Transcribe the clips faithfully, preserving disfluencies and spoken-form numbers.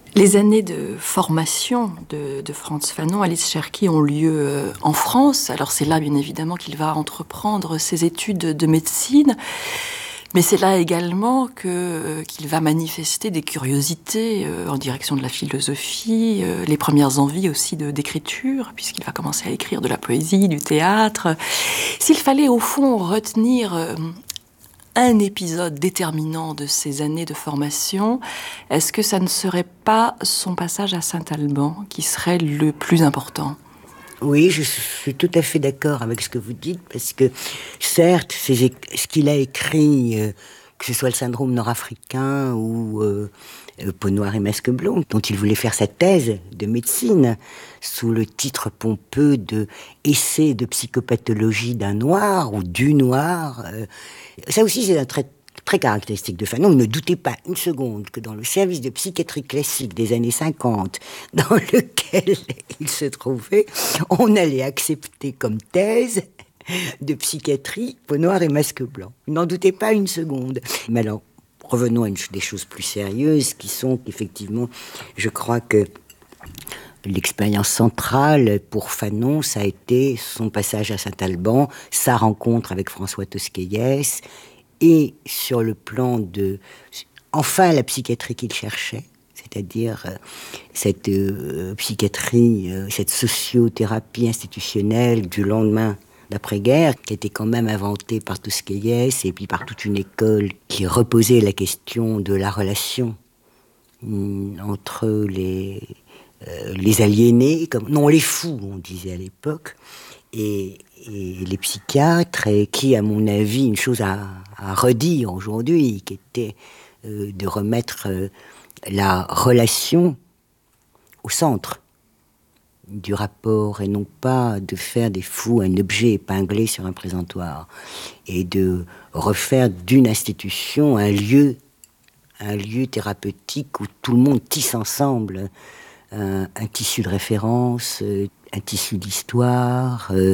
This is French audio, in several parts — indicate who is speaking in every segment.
Speaker 1: Les années de formation de, de Frantz Fanon, Alice Cherki, ont lieu euh, en France. Alors c'est là, bien évidemment, qu'il va entreprendre ses études de médecine. Mais c'est là également que, euh, qu'il va manifester des curiosités euh, en direction de la philosophie, euh, les premières envies aussi de, d'écriture, puisqu'il va commencer à écrire de la poésie, du théâtre. S'il fallait, au fond, retenir euh, un épisode déterminant de ces années de formation, est-ce que ça ne serait pas son passage à Saint-Alban qui serait le plus important ?
Speaker 2: Oui, je suis tout à fait d'accord avec ce que vous dites, parce que, certes, c'est ce qu'il a écrit, euh, que ce soit le syndrome nord-africain ou euh, Peau noire et masque blond, dont il voulait faire sa thèse de médecine, sous le titre pompeux de « Essai de psychopathologie d'un noir » ou du noir. Euh, ça aussi, c'est un trait très caractéristique de Fanon. Ne doutez pas une seconde que dans le service de psychiatrie classique des années cinquante, dans lequel il se trouvait, on allait accepter comme thèse de psychiatrie Peau noire et masque blanc. N'en doutez pas une seconde. Mais alors, revenons à une, des choses plus sérieuses, qui sont qu'effectivement, je crois que l'expérience centrale pour Fanon, ça a été son passage à Saint-Alban, sa rencontre avec François Tosquelles, et sur le plan de, enfin, la psychiatrie qu'il cherchait, c'est-à-dire euh, cette euh, psychiatrie, euh, cette sociothérapie institutionnelle du lendemain d'après-guerre, qui était quand même inventée par Tosquelles et puis par toute une école qui reposait la question de la relation hum, entre les, euh, les aliénés, comme, non, les fous, on disait à l'époque, et, et les psychiatres, et qui, à mon avis, une chose à, à redire aujourd'hui, qui était euh, de remettre euh, la relation au centre du rapport, et non pas de faire des fous un objet épinglé sur un présentoir, et de refaire d'une institution un lieu, un lieu thérapeutique où tout le monde tisse ensemble un, un tissu de référence, euh, un tissu d'histoire, euh,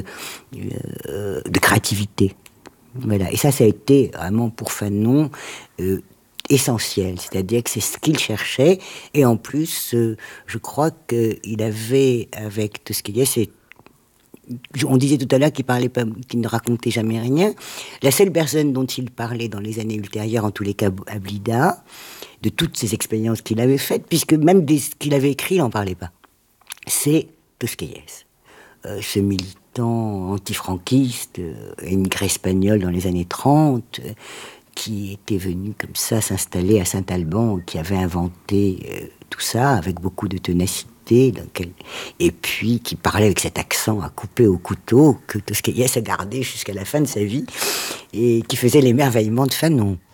Speaker 2: euh, de créativité. Voilà. Et ça, ça a été vraiment pour Fanon euh, essentiel. C'est-à-dire que c'est ce qu'il cherchait. Et en plus, euh, je crois qu'il avait, avec Tosquelles, c'est on disait tout à l'heure qu'il parlait pas, qu'il ne racontait jamais rien. La seule personne dont il parlait dans les années ultérieures, en tous les cas à Blida, de toutes ces expériences qu'il avait faites, puisque même des, ce qu'il avait écrit, il n'en parlait pas, c'est Tosquelles. Euh, ce militant antifranquiste, euh, émigré espagnol dans les années trente, euh, qui était venu comme ça s'installer à Saint-Alban, qui avait inventé euh, tout ça avec beaucoup de ténacité, quel... et puis qui parlait avec cet accent à couper au couteau que Tosquelles a gardé jusqu'à la fin de sa vie, et qui faisait l'émerveillement de Fanon.